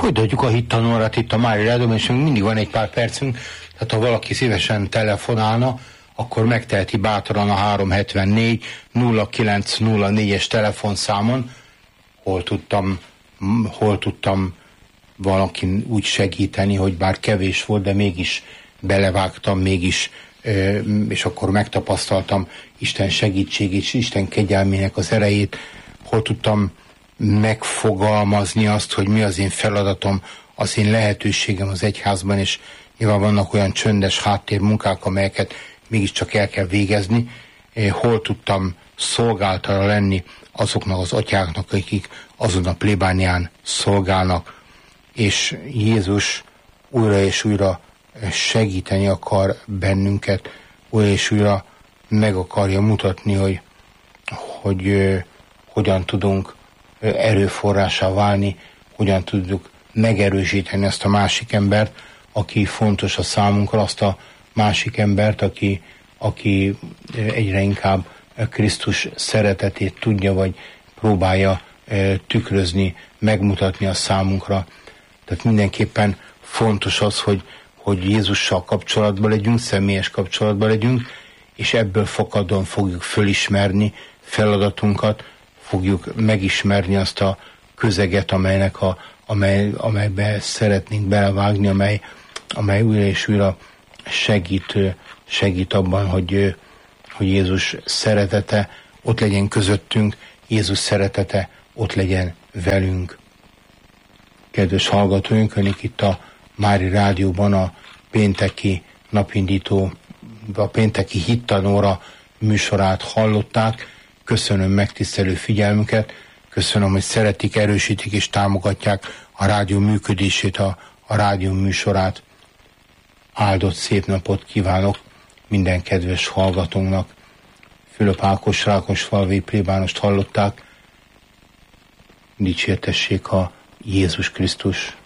Folytatjuk a hittanórát itt a Mária Rádióban, és még mindig van egy pár percünk, tehát ha valaki szívesen telefonálna, akkor megteheti bátran a 374 0904-es telefonszámon, hol tudtam valakin úgy segíteni, hogy bár kevés volt, de mégis belevágtam, és akkor megtapasztaltam Isten segítségét, Isten kegyelmének az erejét, hol tudtam megfogalmazni azt, hogy mi az én feladatom, az én lehetőségem az egyházban, és nyilván vannak olyan csöndes háttérmunkák, amelyeket mégiscsak el kell végezni, hol tudtam szolgáltara lenni azoknak az atyáknak, akik azon a plébánián szolgálnak, és Jézus újra és újra segíteni akar bennünket, újra és újra meg akarja mutatni, hogy hogyan tudunk erőforrásá válni, hogyan tudjuk megerősíteni azt a másik embert, aki fontos a számunkra, azt a másik embert, aki egyre inkább Krisztus szeretetét tudja, vagy próbálja tükrözni, megmutatni a számunkra. Tehát mindenképpen fontos az, hogy Jézussal kapcsolatban legyünk, személyes kapcsolatban legyünk, és ebből fakadóan fogjuk fölismerni feladatunkat, fogjuk megismerni azt a közeget, amelybe szeretnénk belevágni, amely újra és újra segít abban, hogy Jézus szeretete ott legyen közöttünk, Jézus szeretete ott legyen velünk. Kedves hallgatóink, önök itt a Mária Rádióban a pénteki napindító, a pénteki hittanóra műsorát hallották. Köszönöm megtisztelő figyelmüket, köszönöm, hogy szeretik, erősítik és támogatják a rádió működését, a rádió műsorát. Áldott szép napot kívánok minden kedves hallgatónknak. Fülöp Ákos Rákosfalvi plébánost hallották. Dicsértessék a Jézus Krisztus.